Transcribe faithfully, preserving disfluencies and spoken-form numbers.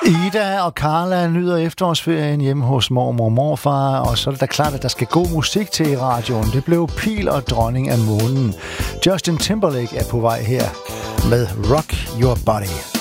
Ida og Carla nyder efterårsferien hjemme hos mormor og morfar, og så er det da klart, at der skal god musik til i radioen. Det blev Pil og Dronning af Månen. Justin Timberlake er på vej her med Rock Your Body.